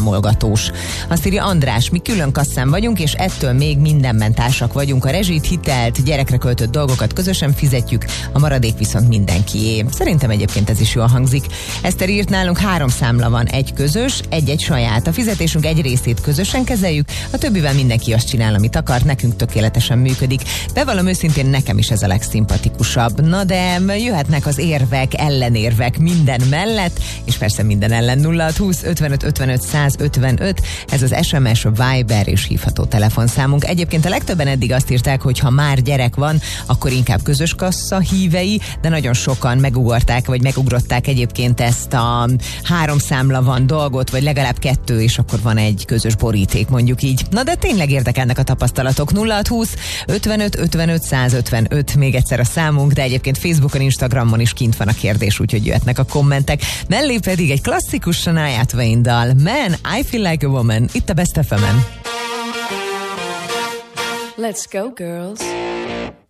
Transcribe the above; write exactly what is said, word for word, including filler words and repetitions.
számolgatós. Azt írja András, mi külön kasszán vagyunk, és ettől még mindenben társak vagyunk. A rezsit, hitelt, gyerekre költött dolgokat közösen fizetjük, a maradék viszont mindenkié. Szerintem egyébként ez is jól hangzik. Eszter írt, nálunk három számla van, egy közös, egy-egy saját. A fizetésünk egy részét közösen kezeljük, a többivel mindenki azt csinál, amit akar, nekünk tökéletesen működik. Bevallom őszintén, nekem is ez a legszimpatikusabb. Na de jöhetnek az érvek, ellenérvek minden mellett, és persze minden ellen. Nulla húsz ötvenöt ötvenöt száz ötvenöt, ez az es em es, Viber és hívható telefonszámunk. Egyébként a legtöbben eddig azt írták, hogy ha már gyerek van, akkor inkább közös kassa hívei, de nagyon sokan megugorták, vagy megugrották egyébként ezt a három számla van dolgot, vagy legalább kettő, és akkor van egy közös boríték, mondjuk így. Na de tényleg érdekelnek a tapasztalatok. Nulla húsz ötvenöt ötvenöt száz ötvenöt, még egyszer a számunk, de egyébként Facebookon, Instagramon is kint van a kérdés, úgyhogy jöhetnek a kommentek. Mellé pedig egy klasszikus Shania Twain dal, Man, I Feel Like a Woman, itt a Best ef emen. Let's go, girls.